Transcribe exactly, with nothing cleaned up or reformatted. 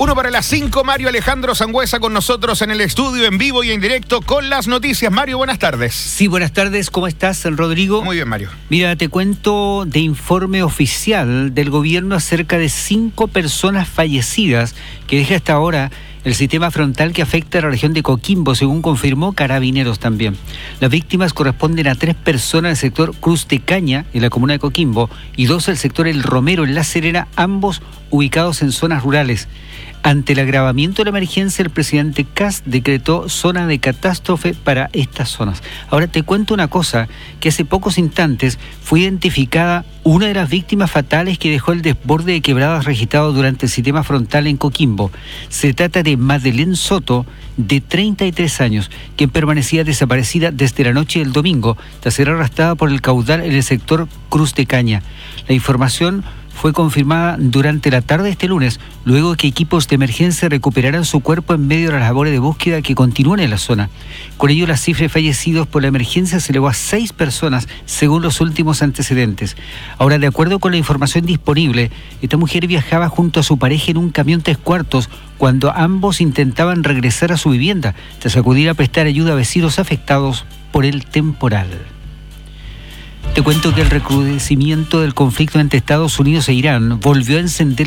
Uno para las cinco, Mario Alejandro Sangüesa con nosotros en el estudio, en vivo y en directo con las noticias. Mario, buenas tardes. Sí, buenas tardes. ¿Cómo estás, Rodrigo? Muy bien, Mario. Mira, te cuento de informe oficial del gobierno acerca de cinco personas fallecidas que deja hasta ahora el sistema frontal que afecta a la región de Coquimbo, según confirmó Carabineros también. Las víctimas corresponden a tres personas del sector Cruz de Caña, en la comuna de Coquimbo, y dos del sector El Romero, en La Serena, ambos ubicados en zonas rurales. Ante el agravamiento de la emergencia, el presidente Kast decretó zona de catástrofe para estas zonas. Ahora te cuento una cosa, que hace pocos instantes fue identificada una de las víctimas fatales que dejó el desborde de quebradas registrado durante el sistema frontal en Coquimbo. Se trata de Madeleine Soto, de treinta y tres años, quien permanecía desaparecida desde la noche del domingo, tras ser arrastrada por el caudal en el sector Cruz de Caña. La información fue confirmada durante la tarde de este lunes, luego de que equipos de emergencia recuperaran su cuerpo en medio de las labores de búsqueda que continúan en la zona. Con ello, la cifra de fallecidos por la emergencia se elevó a seis personas, según los últimos antecedentes. Ahora, de acuerdo con la información disponible, esta mujer viajaba junto a su pareja en un camión tres cuartos cuando ambos intentaban regresar a su vivienda, tras acudir a prestar ayuda a vecinos afectados por el temporal. Te cuento que el recrudecimiento del conflicto entre Estados Unidos e Irán volvió a encender